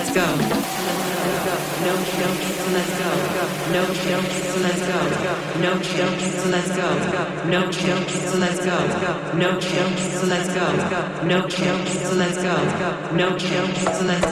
go. No joke, so let's go. No joke, so let's go. No joke, so let's go. No joke, so let's go. No joke, so let's go. No joke, so let's go. No joke, so let's go.